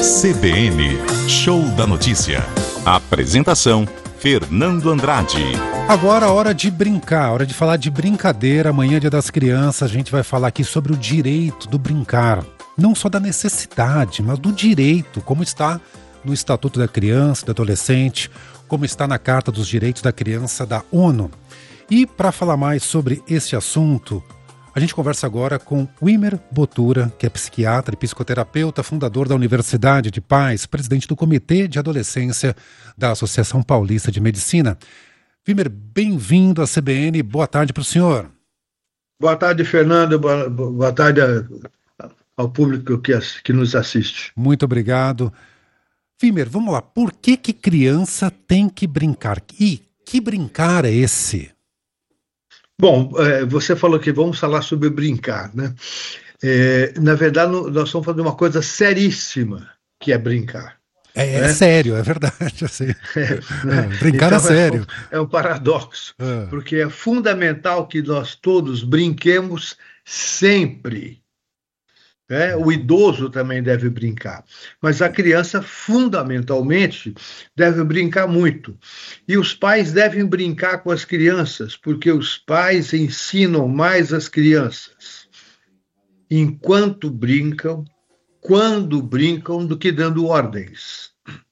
CBN, Show da Notícia. Apresentação, Fernando Andrade. Agora a hora de brincar, hora de falar de brincadeira. Amanhã, Dia das Crianças, a gente vai falar aqui sobre o direito do brincar. Não só da necessidade, mas do direito, como está no Estatuto da Criança e do Adolescente, como está na Carta dos Direitos da Criança da ONU. E para falar mais sobre esse assunto, a gente conversa agora com Wimmer Botura, que é psiquiatra e psicoterapeuta, fundador da Universidade de Paz, presidente do Comitê de Adolescência da Associação Paulista de Medicina. Wimmer, bem-vindo à CBN, boa tarde para o senhor. Boa tarde, Fernando, boa tarde ao público que nos assiste. Muito obrigado. Wimmer, vamos lá, por que criança tem que brincar? E que brincar é esse? Bom, você falou que vamos falar sobre brincar, né? Na verdade, nós estamos falando de uma coisa seríssima, que é brincar. É sério, é verdade. Assim. Brincar então, é sério. É um paradoxo, porque é fundamental que nós todos brinquemos sempre. O idoso também deve brincar, mas a criança fundamentalmente deve brincar muito. E os pais devem brincar com as crianças, porque os pais ensinam mais as crianças enquanto brincam, quando brincam, do que dando ordens.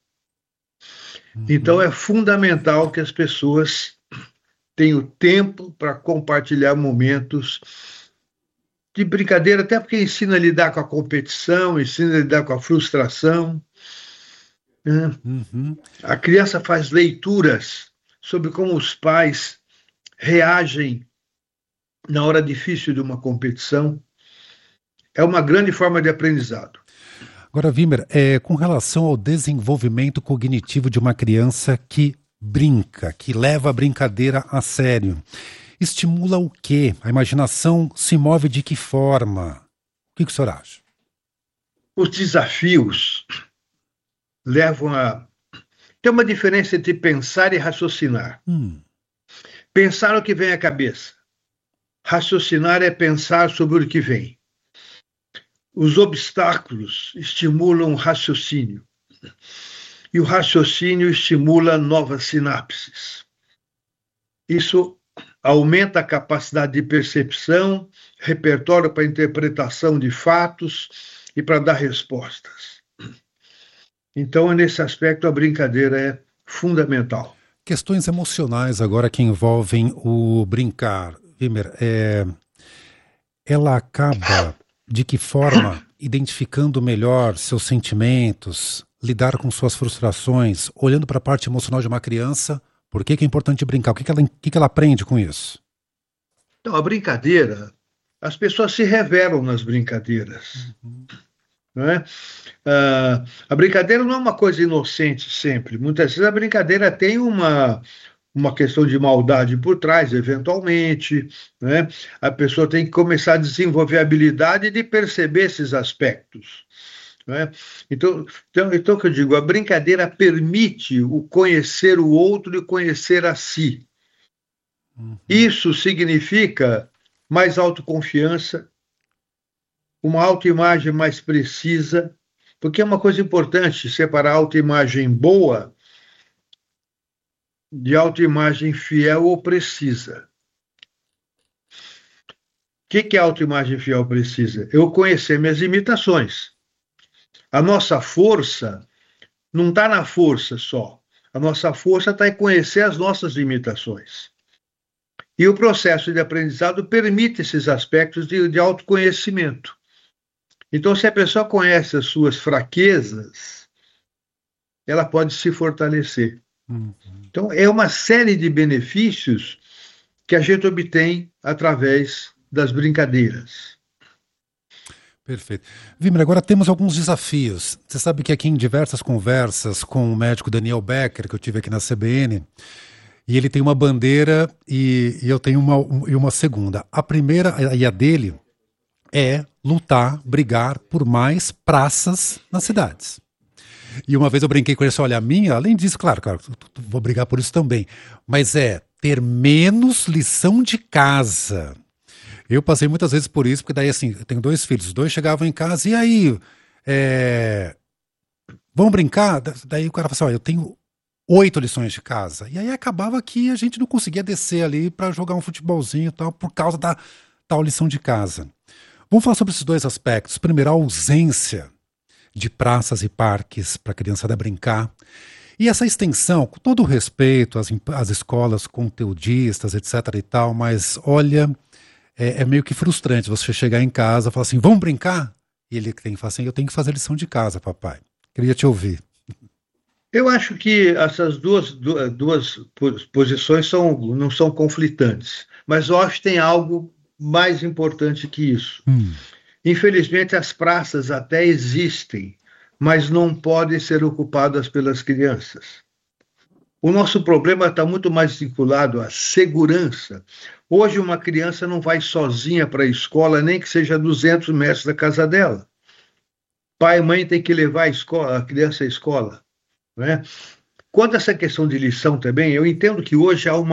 Então é fundamental que as pessoas tenham tempo para compartilhar momentos de brincadeira, até porque ensina a lidar com a competição, ensina a lidar com a frustração. A criança faz leituras sobre como os pais reagem na hora difícil de uma competição. É uma grande forma de aprendizado. Agora, Wimmer, com relação ao desenvolvimento cognitivo de uma criança que brinca, que leva a brincadeira a sério, estimula o quê? A imaginação se move de que forma? O que o senhor acha? Os desafios levam a... Tem uma diferença entre pensar e raciocinar. Pensar o que vem à cabeça. Raciocinar é pensar sobre o que vem. Os obstáculos estimulam o raciocínio. E o raciocínio estimula novas sinapses. Isso aumenta a capacidade de percepção, repertório para interpretação de fatos e para dar respostas. Então, nesse aspecto, a brincadeira é fundamental. Questões emocionais agora que envolvem o brincar. Wimmer, ela acaba, de que forma, identificando melhor seus sentimentos, lidar com suas frustrações, olhando para a parte emocional de uma criança? Por que é importante brincar? O que ela aprende com isso? Então, a brincadeira, as pessoas se revelam nas brincadeiras. Né? A brincadeira não é uma coisa inocente sempre. Muitas vezes a brincadeira tem uma questão de maldade por trás, eventualmente. Né? A pessoa tem que começar a desenvolver a habilidade de perceber esses aspectos. Né? Então, o que eu digo, a brincadeira permite o conhecer o outro e conhecer a si. Isso significa mais autoconfiança, uma autoimagem mais precisa, porque é uma coisa importante separar autoimagem boa de autoimagem fiel ou precisa. O que é autoimagem fiel ou precisa? Eu conhecer minhas limitações. A nossa força não está na força só. A nossa força está em conhecer as nossas limitações. E o processo de aprendizado permite esses aspectos de autoconhecimento. Então, se a pessoa conhece as suas fraquezas, ela pode se fortalecer. Então, é uma série de benefícios que a gente obtém através das brincadeiras. Perfeito. Wimmer, agora temos alguns desafios. Você sabe que aqui em diversas conversas com o médico Daniel Becker, que eu tive aqui na CBN, e ele tem uma bandeira e eu tenho uma segunda. A primeira, e a dele, é lutar, brigar por mais praças nas cidades. E uma vez eu brinquei com ele, olha, a minha, além disso, claro, vou brigar por isso também, mas ter menos lição de casa. Eu passei muitas vezes por isso, porque daí assim, eu tenho 2 filhos, os 2 chegavam em casa, e aí, vamos brincar? Daí o cara fala assim, eu tenho 8 lições de casa. E aí acabava que a gente não conseguia descer ali para jogar um futebolzinho e tal, por causa da tal lição de casa. Vamos falar sobre esses dois aspectos. Primeiro, a ausência de praças e parques para a criançada brincar. E essa extensão, com todo o respeito às escolas conteudistas, etc e tal, mas olha, é meio que frustrante você chegar em casa e falar assim, vamos brincar? E ele tem que falar assim, eu tenho que fazer lição de casa, papai. Queria te ouvir. Eu acho que essas duas posições não são conflitantes, mas eu acho que tem algo mais importante que isso. Infelizmente, as praças até existem, mas não podem ser ocupadas pelas crianças. O nosso problema está muito mais vinculado à segurança. Hoje, uma criança não vai sozinha para a escola, nem que seja a 200 metros da casa dela. Pai e mãe têm que levar a criança à escola. Né? Quanto a essa questão de lição também, eu entendo que hoje há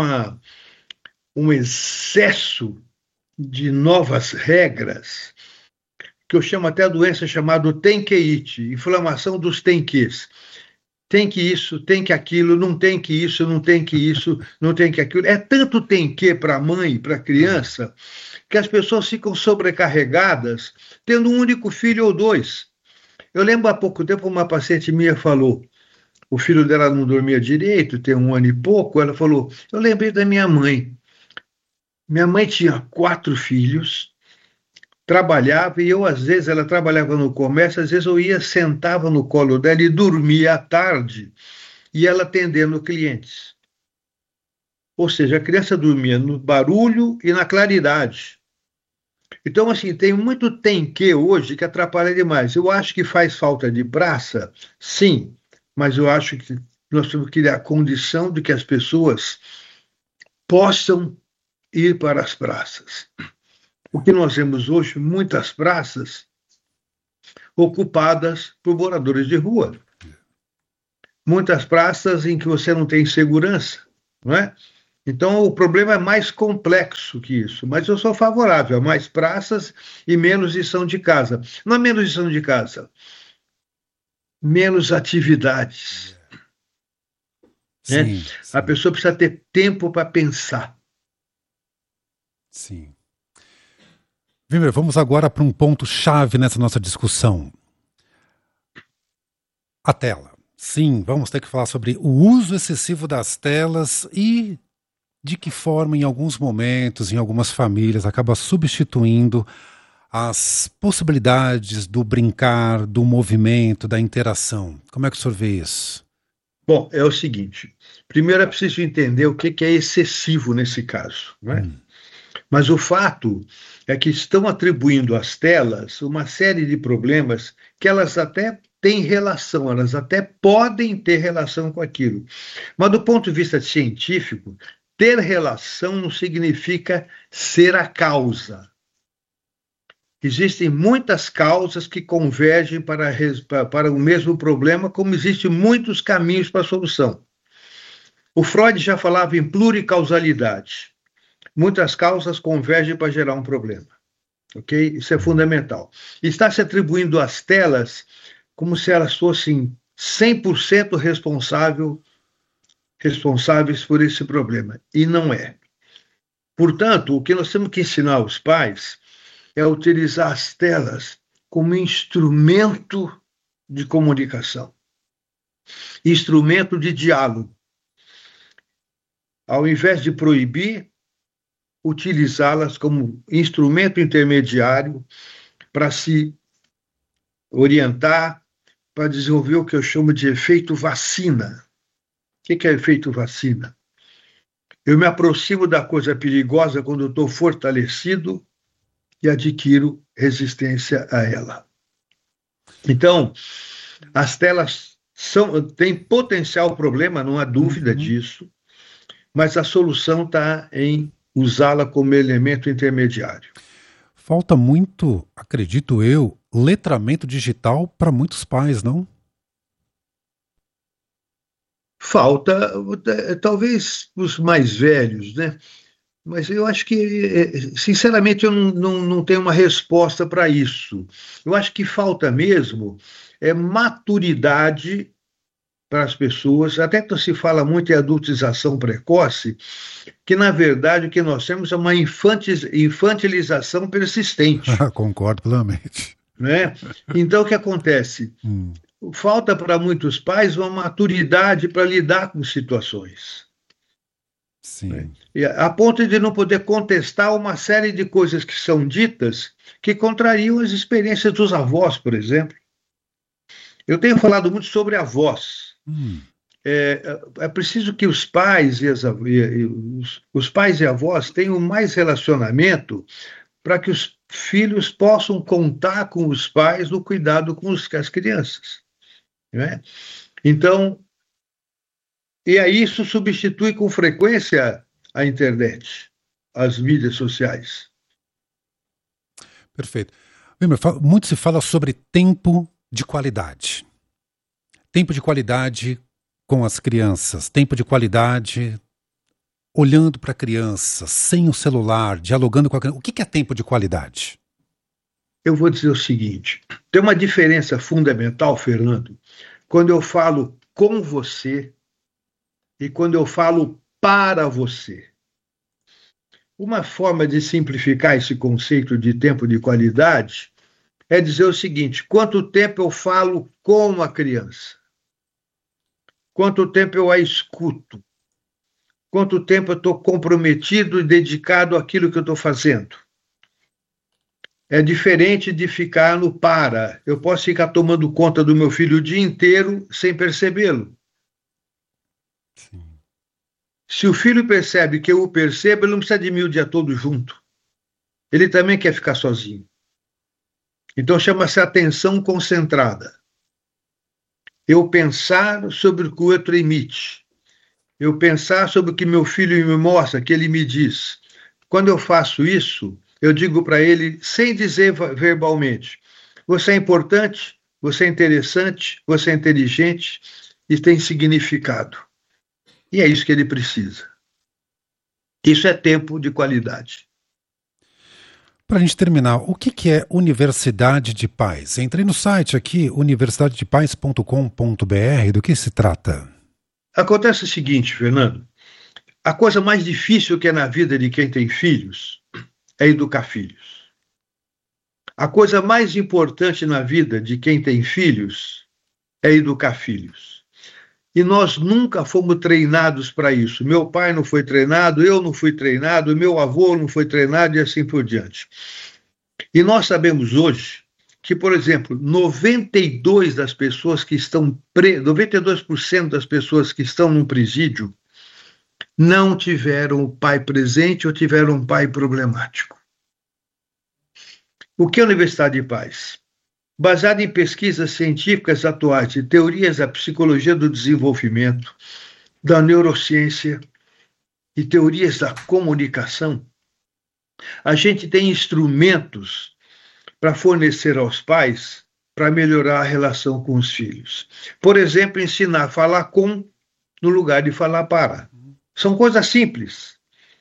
um excesso de novas regras, que eu chamo até a doença chamada tem que it, inflamação dos tem ques. Tem que isso, tem que aquilo, não tem que isso, não tem que isso, não tem que aquilo. É tanto tem que para a mãe, para a criança, que as pessoas ficam sobrecarregadas tendo um único filho ou dois. Eu lembro há pouco tempo uma paciente minha falou, o filho dela não dormia direito, tem 1 ano e pouco, ela falou, eu lembrei da minha mãe. Minha mãe tinha 4 filhos, trabalhava, e eu, às vezes, ela trabalhava no comércio, às vezes eu ia, sentava no colo dela e dormia à tarde, e ela atendendo clientes. Ou seja, a criança dormia no barulho e na claridade. Então, assim, tem muito tem que hoje que atrapalha demais. Eu acho que faz falta de praça, sim, mas eu acho que nós temos que criar a condição de que as pessoas possam ir para as praças. O que nós vemos hoje, muitas praças ocupadas por moradores de rua. Muitas praças em que você não tem segurança, não é? Então, o problema é mais complexo que isso, mas eu sou favorável a mais praças e menos lição de casa. Não é menos lição de casa, menos atividades. Né? Sim, sim. A pessoa precisa ter tempo para pensar. Sim. Wimmer, vamos agora para um ponto-chave nessa nossa discussão. A tela. Sim, vamos ter que falar sobre o uso excessivo das telas e de que forma, em alguns momentos, em algumas famílias, acaba substituindo as possibilidades do brincar, do movimento, da interação. Como é que o senhor vê isso? Bom, é o seguinte. Primeiro é preciso entender o que é excessivo nesse caso, não é? Mas o fato é que estão atribuindo às telas uma série de problemas que elas até têm relação, elas até podem ter relação com aquilo. Mas do ponto de vista científico, ter relação não significa ser a causa. Existem muitas causas que convergem para o mesmo problema, como existem muitos caminhos para a solução. O Freud já falava em pluricausalidade. Muitas causas convergem para gerar um problema. Ok? Isso é fundamental. Está se atribuindo às telas como se elas fossem 100% responsáveis por esse problema. E não é. Portanto, o que nós temos que ensinar aos pais é utilizar as telas como instrumento de comunicação, instrumento de diálogo. Ao invés de proibir, utilizá-las como instrumento intermediário para se orientar, para desenvolver o que eu chamo de efeito vacina. O que é efeito vacina? Eu me aproximo da coisa perigosa quando eu estou fortalecido e adquiro resistência a ela. Então, as telas têm potencial problema, não há dúvida disso, mas a solução está em usá-la como elemento intermediário. Falta muito, acredito eu, letramento digital para muitos pais, não? Falta, talvez os mais velhos, né? Mas eu acho que, sinceramente, eu não tenho uma resposta para isso. Eu acho que falta mesmo maturidade para as pessoas, até que se fala muito em adultização precoce, que, na verdade, o que nós temos é uma infantilização persistente. Concordo plenamente. Né? Então, o que acontece? Falta para muitos pais uma maturidade para lidar com situações. Sim. Né? A ponto de não poder contestar uma série de coisas que são ditas que contrariam as experiências dos avós, por exemplo. Eu tenho falado muito sobre avós. É preciso que os pais os pais e avós tenham mais relacionamento para que os filhos possam contar com os pais no cuidado com as crianças. Né? Então, e aí isso substitui com frequência a internet, as mídias sociais. Perfeito. Muito se fala sobre tempo de qualidade. Tempo de qualidade com as crianças, tempo de qualidade olhando para a criança, sem o celular, dialogando com a criança. O que é tempo de qualidade? Eu vou dizer o seguinte, tem uma diferença fundamental, Fernando, quando eu falo com você e quando eu falo para você. Uma forma de simplificar esse conceito de tempo de qualidade é dizer o seguinte: quanto tempo eu falo com a criança? Quanto tempo eu a escuto? Quanto tempo eu estou comprometido e dedicado àquilo que eu estou fazendo? É diferente de ficar no para. Eu posso ficar tomando conta do meu filho o dia inteiro sem percebê-lo. Sim. Se o filho percebe que eu o percebo, ele não precisa de mim o dia todo junto. Ele também quer ficar sozinho. Então chama-se atenção concentrada. Eu pensar sobre o que o outro emite. Eu pensar sobre o que meu filho me mostra, que ele me diz. Quando eu faço isso, eu digo para ele, sem dizer verbalmente, você é importante, você é interessante, você é inteligente e tem significado. E é isso que ele precisa. Isso é tempo de qualidade. Para a gente terminar, o que é Universidade de Paz? Entrei no site aqui, universidadedepaz.com.br. Do que se trata? Acontece o seguinte, Fernando. A coisa mais difícil que é na vida de quem tem filhos é educar filhos. A coisa mais importante na vida de quem tem filhos é educar filhos. E nós nunca fomos treinados para isso. Meu pai não foi treinado, eu não fui treinado, meu avô não foi treinado e assim por diante. E nós sabemos hoje que, por exemplo, 92% das pessoas que estão num presídio não tiveram o pai presente ou tiveram um pai problemático. O que é a Universidade de Paz? Baseada em pesquisas científicas atuais de teorias da psicologia do desenvolvimento, da neurociência e teorias da comunicação, a gente tem instrumentos para fornecer aos pais para melhorar a relação com os filhos. Por exemplo, ensinar a falar com no lugar de falar para. São coisas simples.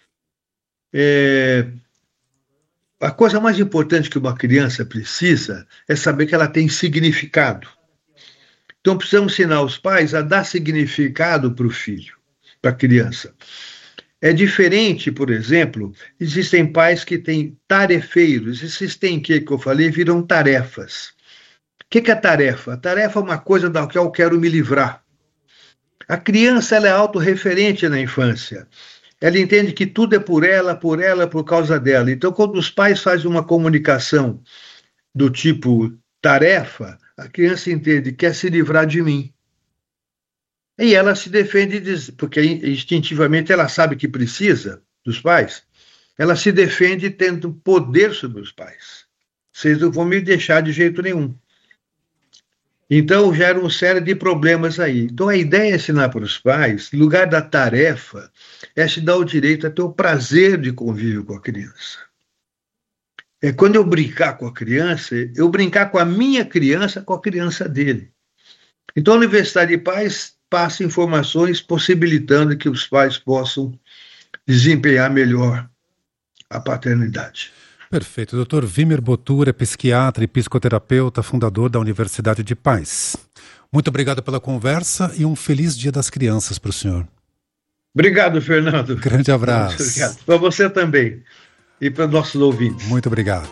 A coisa mais importante que uma criança precisa é saber que ela tem significado. Então, precisamos ensinar os pais a dar significado para o filho, para a criança. É diferente, por exemplo, existem pais que têm tarefeiros. Esses têm que eu falei viram tarefas. O que é tarefa? A tarefa é uma coisa da qual eu quero me livrar. A criança ela é autorreferente na infância. Ela entende que tudo é por ela, por causa dela. Então, quando os pais fazem uma comunicação do tipo tarefa, a criança entende que quer se livrar de mim. E ela se defende, porque instintivamente ela sabe que precisa dos pais, ela se defende tendo poder sobre os pais. Vocês não vão me deixar de jeito nenhum. Então, gera uma série de problemas aí. Então, a ideia é ensinar para os pais, no lugar da tarefa, é se dar o direito a ter o prazer de convívio com a criança. Quando eu brincar com a criança, eu brincar com a minha criança, com a criança dele. Então, a Universidade de Paz passa informações possibilitando que os pais possam desempenhar melhor a paternidade. Perfeito. Dr. Vimer Botura é psiquiatra e psicoterapeuta, fundador da Universidade de Paz. Muito obrigado pela conversa e um feliz Dia das Crianças para o senhor. Obrigado, Fernando. Grande abraço. Obrigado. Para você também e para nossos ouvintes. Muito obrigado.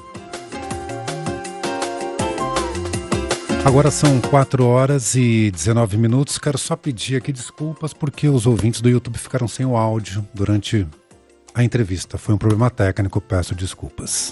Agora são 4h19. Quero só pedir aqui desculpas porque os ouvintes do YouTube ficaram sem o áudio durante a entrevista. Foi um problema técnico, peço desculpas.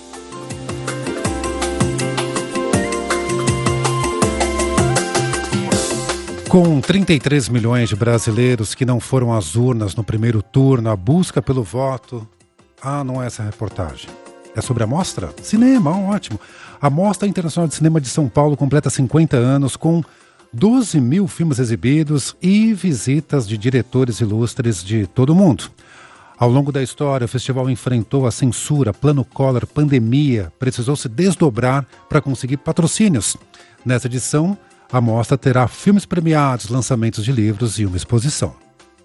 Com 33 milhões de brasileiros que não foram às urnas no primeiro turno, a busca pelo voto... não é essa reportagem. É sobre a Mostra? Cinema, ótimo. A Mostra Internacional de Cinema de São Paulo completa 50 anos com 12 mil filmes exibidos e visitas de diretores ilustres de todo o mundo. Ao longo da história, o festival enfrentou a censura, plano Collor, pandemia, precisou se desdobrar para conseguir patrocínios. Nessa edição, a Mostra terá filmes premiados, lançamentos de livros e uma exposição.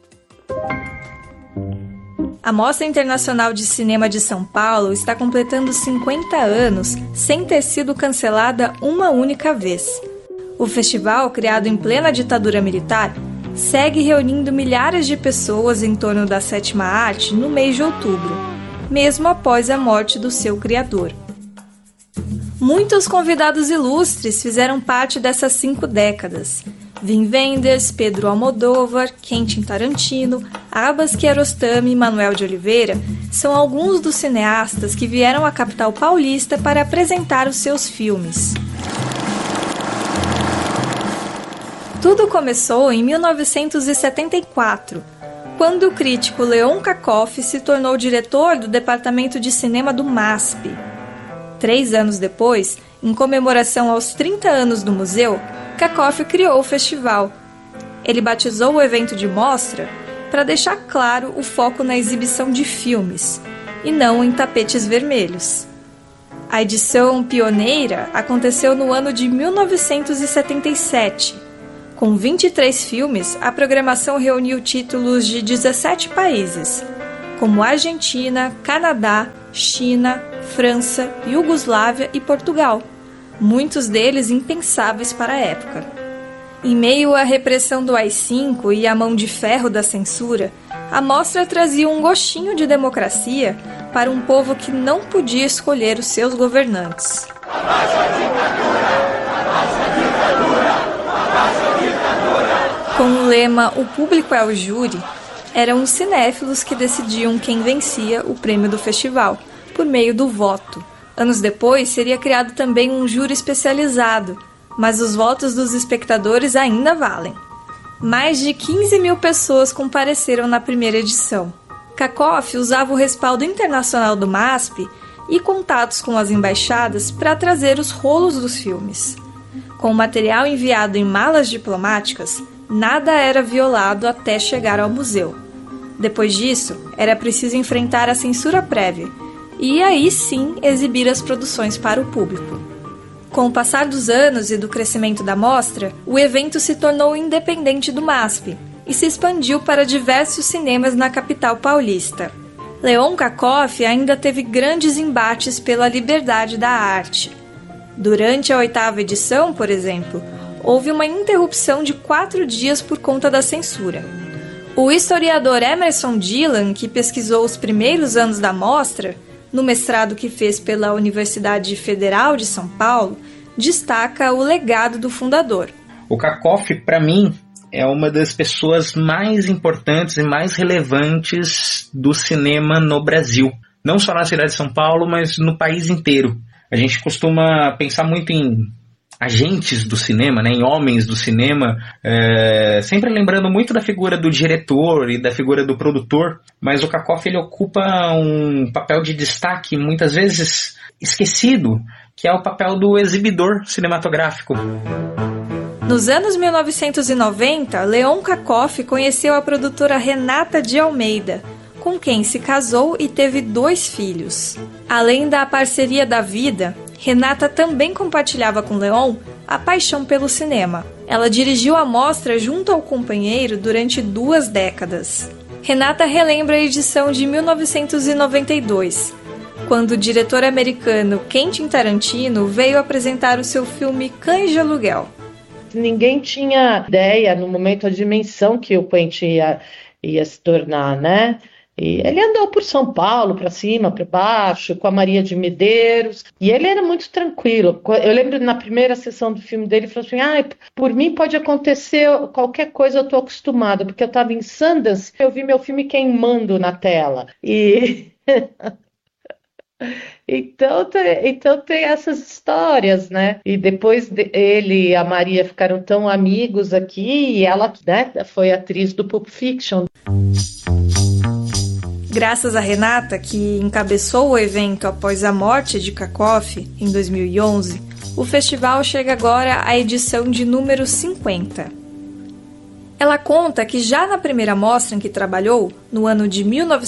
A Mostra Internacional de Cinema de São Paulo está completando 50 anos sem ter sido cancelada uma única vez. O festival, criado em plena ditadura militar, segue reunindo milhares de pessoas em torno da sétima arte no mês de outubro, mesmo após a morte do seu criador. Muitos convidados ilustres fizeram parte dessas 5 décadas. Wim Wenders, Pedro Almodóvar, Quentin Tarantino, Abbas Kiarostami e Manuel de Oliveira são alguns dos cineastas que vieram à capital paulista para apresentar os seus filmes. Tudo começou em 1974, quando o crítico Leon Kacoff se tornou diretor do departamento de cinema do MASP. 3 anos depois, em comemoração aos 30 anos do museu, Kacoff criou o festival. Ele batizou o evento de mostra para deixar claro o foco na exibição de filmes, e não em tapetes vermelhos. A edição pioneira aconteceu no ano de 1977. Com 23 filmes, a programação reuniu títulos de 17 países, como Argentina, Canadá, China, França, Iugoslávia e Portugal, muitos deles impensáveis para a época. Em meio à repressão do AI-5 e à mão de ferro da censura, a mostra trazia um gostinho de democracia para um povo que não podia escolher os seus governantes. Com o lema "O público é o júri", eram os cinéfilos que decidiam quem vencia o prêmio do festival, por meio do voto. Anos depois, seria criado também um júri especializado, mas os votos dos espectadores ainda valem. Mais de 15 mil pessoas compareceram na primeira edição. Kacoff usava o respaldo internacional do MASP e contatos com as embaixadas para trazer os rolos dos filmes. Com o material enviado em malas diplomáticas, nada era violado até chegar ao museu. Depois disso, era preciso enfrentar a censura prévia, e aí sim exibir as produções para o público. Com o passar dos anos e do crescimento da mostra, o evento se tornou independente do MASP e se expandiu para diversos cinemas na capital paulista. Leon Kacoff ainda teve grandes embates pela liberdade da arte. Durante a 8ª edição, por exemplo, houve uma interrupção de 4 dias por conta da censura. O historiador Emerson Dillon, que pesquisou os primeiros anos da mostra, no mestrado que fez pela Universidade Federal de São Paulo, destaca o legado do fundador. O Kacoff, para mim, é uma das pessoas mais importantes e mais relevantes do cinema no Brasil. Não só na cidade de São Paulo, mas no país inteiro. A gente costuma pensar muito em agentes do cinema, né, em homens do cinema, sempre lembrando muito da figura do diretor e da figura do produtor, mas o Kacoff ele ocupa um papel de destaque muitas vezes esquecido, que é o papel do exibidor cinematográfico. Nos anos 1990, Leon Kacoff conheceu a produtora Renata de Almeida, com quem se casou e teve 2 filhos. Além da parceria da vida, Renata também compartilhava com Leon a paixão pelo cinema. Ela dirigiu a mostra junto ao companheiro durante 2 décadas. Renata relembra a edição de 1992, quando o diretor americano Quentin Tarantino veio apresentar o seu filme Cães de Aluguel. Ninguém tinha ideia, no momento, a dimensão que o Quentin ia se tornar, né? E ele andou por São Paulo, para cima, para baixo, com a Maria de Medeiros, e ele era muito tranquilo. Eu lembro na primeira sessão do filme dele, ele falou assim, por mim pode acontecer qualquer coisa, eu estou acostumado, porque eu estava em Sundance, eu vi meu filme queimando na tela. E... Então tem essas histórias, né? E depois ele e a Maria ficaram tão amigos aqui, e ela, né, foi atriz do Pulp Fiction. Graças a Renata, que encabeçou o evento após a morte de Kakoff, em 2011, o festival chega agora à edição de número 50. Ela conta que já na primeira mostra em que trabalhou, no ano de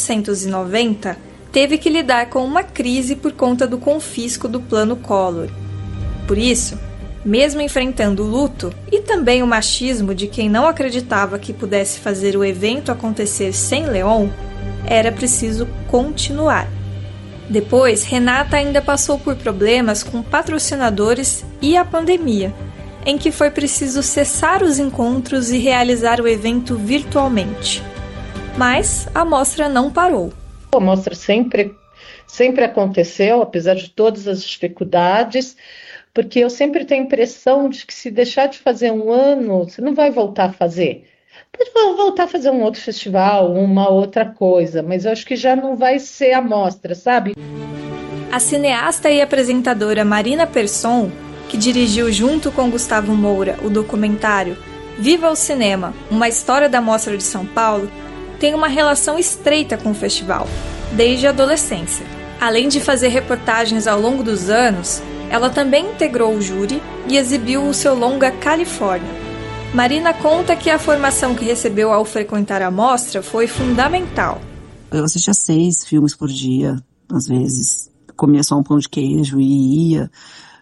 1990, teve que lidar com uma crise por conta do confisco do Plano Collor. Por isso, mesmo enfrentando o luto e também o machismo de quem não acreditava que pudesse fazer o evento acontecer sem Leon, era preciso continuar. Depois, Renata ainda passou por problemas com patrocinadores e a pandemia, em que foi preciso cessar os encontros e realizar o evento virtualmente. Mas a mostra não parou. A mostra sempre aconteceu, apesar de todas as dificuldades, porque eu sempre tenho a impressão de que se deixar de fazer um ano, você não vai voltar a fazer. Pode voltar a fazer um outro festival, uma outra coisa, mas eu acho que já não vai ser a mostra, sabe? A cineasta e apresentadora Marina Persson, que dirigiu junto com Gustavo Moura o documentário Viva o Cinema, uma história da Mostra de São Paulo, tem uma relação estreita com o festival, desde a adolescência. Além de fazer reportagens ao longo dos anos, ela também integrou o júri e exibiu o seu longa Califórnia. Marina conta que a formação que recebeu ao frequentar a mostra foi fundamental. Eu assistia 6 filmes por dia, às vezes. Comia só um pão de queijo e ia.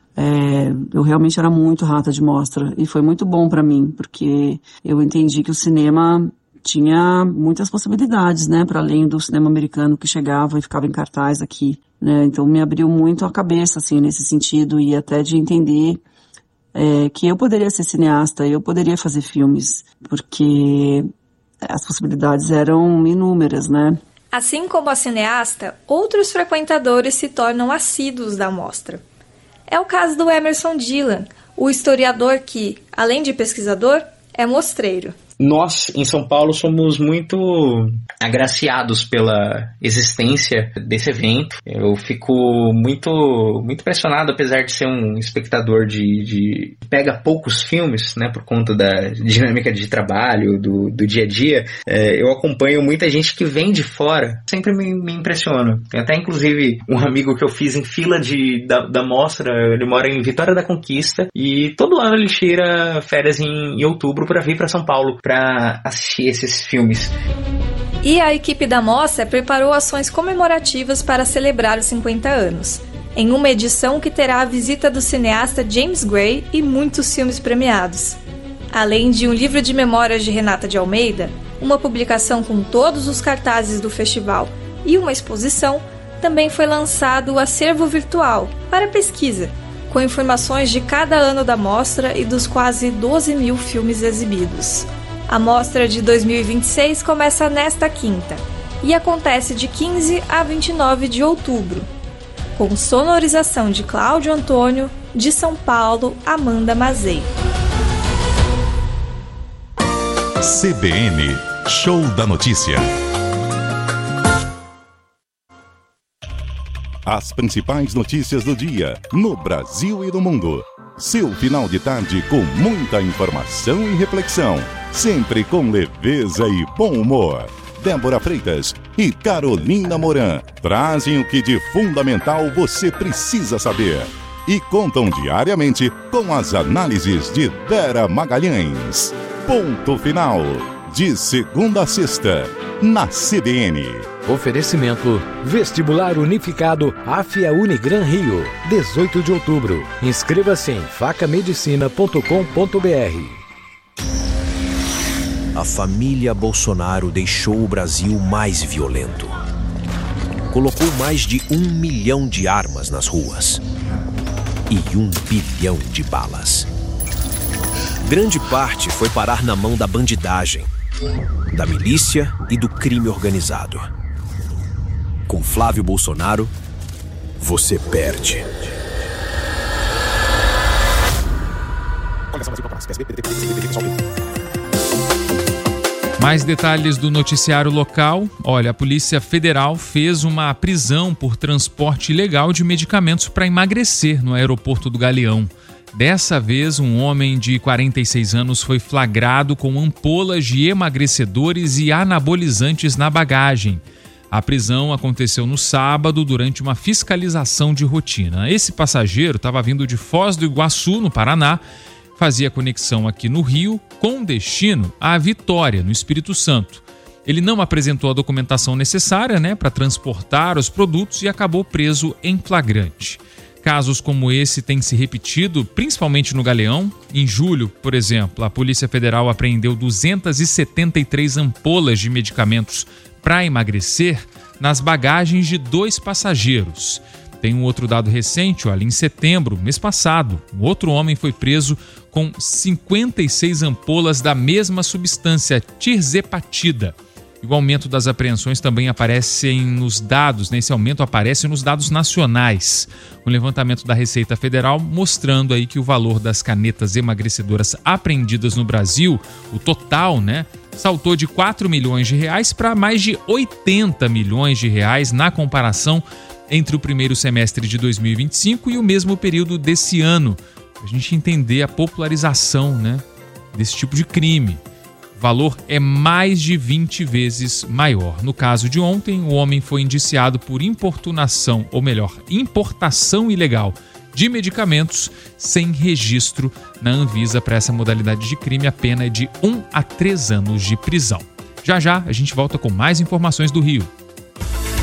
Eu realmente era muito rata de mostra e foi muito bom para mim, porque eu entendi que o cinema tinha muitas possibilidades, né, para além do cinema americano que chegava e ficava em cartaz aqui, né, então me abriu muito a cabeça, assim, nesse sentido, e até de entender que eu poderia ser cineasta, eu poderia fazer filmes, porque as possibilidades eram inúmeras, né. Assim como a cineasta, outros frequentadores se tornam assíduos da mostra. É o caso do Emerson Dillon, o historiador que, além de pesquisador, é mostreiro. Nós, em São Paulo, somos muito agraciados pela existência desse evento. Eu fico muito impressionado, apesar de ser um espectador de pega poucos filmes, né, por conta da dinâmica de trabalho, do dia a dia. Eu acompanho muita gente que vem de fora, sempre me impressiona. Tem até, inclusive, um amigo que eu fiz em fila da mostra, ele mora em Vitória da Conquista, e todo ano ele tira férias em outubro para vir para São Paulo, para assistir esses filmes. E a equipe da mostra preparou ações comemorativas para celebrar os 50 anos, em uma edição que terá a visita do cineasta James Gray e muitos filmes premiados. Além de um livro de memórias de Renata de Almeida, uma publicação com todos os cartazes do festival e uma exposição, também foi lançado o acervo virtual para pesquisa, com informações de cada ano da mostra e dos quase 12 mil filmes exibidos. A mostra de 2026 começa nesta quinta e acontece de 15 a 29 de outubro, com sonorização de Cláudio Antônio, de São Paulo, Amanda Mazei. CBN, Show da Notícia. As principais notícias do dia, no Brasil e no mundo. Seu final de tarde com muita informação e reflexão. Sempre com leveza e bom humor. Débora Freitas e Carolina Moran trazem o que de fundamental você precisa saber. E contam diariamente com as análises de Vera Magalhães. Ponto final. De segunda a sexta, na CBN. Oferecimento Vestibular Unificado AFIA Unigran Rio, 18 de outubro. Inscreva-se em facamedicina.com.br. a família Bolsonaro deixou o Brasil mais violento. Colocou mais de 1 milhão de armas nas ruas e 1 bilhão de balas. Grande parte foi parar na mão da bandidagem, da milícia e do crime organizado. Com Flávio Bolsonaro, você perde. Mais detalhes do noticiário local. Olha, a Polícia Federal fez uma prisão por transporte ilegal de medicamentos para emagrecer no aeroporto do Galeão. Dessa vez, um homem de 46 anos foi flagrado com ampolas de emagrecedores e anabolizantes na bagagem. A prisão aconteceu no sábado durante uma fiscalização de rotina. Esse passageiro estava vindo de Foz do Iguaçu, no Paraná, fazia conexão aqui no Rio com destino à Vitória, no Espírito Santo. Ele não apresentou a documentação necessária, para transportar os produtos e acabou preso em flagrante. Casos como esse têm se repetido, principalmente no Galeão. Em julho, por exemplo, a Polícia Federal apreendeu 273 ampolas de medicamentos para emagrecer nas bagagens de 2 passageiros. Tem um outro dado recente, olha, em setembro, mês passado, um outro homem foi preso com 56 ampolas da mesma substância, tirzepatida. E o aumento das apreensões também aparecem nos dados, esse aumento aparece nos dados nacionais. Um levantamento da Receita Federal mostrando aí que o valor das canetas emagrecedoras apreendidas no Brasil, o total, saltou de 4 milhões de reais para mais de 80 milhões de reais na comparação entre o primeiro semestre de 2025 e o mesmo período desse ano. A gente entender a popularização, desse tipo de crime. O valor é mais de 20 vezes maior. No caso de ontem, o homem foi indiciado por importação ilegal de medicamentos sem registro na Anvisa. Para essa modalidade de crime, a pena é de 1 a 3 anos de prisão. Já já a gente volta com mais informações do Rio.